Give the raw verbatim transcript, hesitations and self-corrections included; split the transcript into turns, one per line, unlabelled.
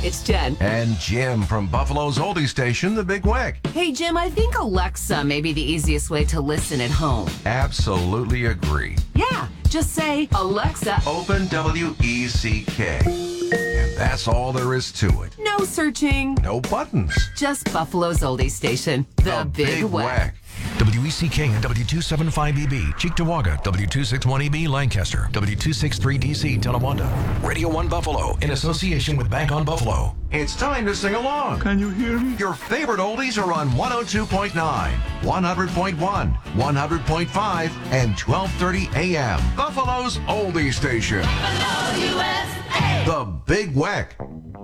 it's Jen.
And Jim from Buffalo's oldie station, The Big Weck.
Hey, Jim, I think Alexa may be the easiest way to listen at home.
Absolutely agree.
Yeah, just say, Alexa,
Open W E C K. And that's all there is to it.
no searching,
No buttons.
just Buffalo's oldie station, The, Big, Weck.
W E C K and W two seventy-five E B, Cheektowaga, W two sixty-one E B, Lancaster, W two sixty-three D C, Tonawanda. Radio one Buffalo, in association with Bank on Buffalo.
It's time to sing along.
Can you hear me?
Your favorite oldies are on one oh two point nine, one hundred point one, one hundred point five, and twelve thirty A M. Buffalo's oldie station.
Buffalo, U S A.
The Big Weck.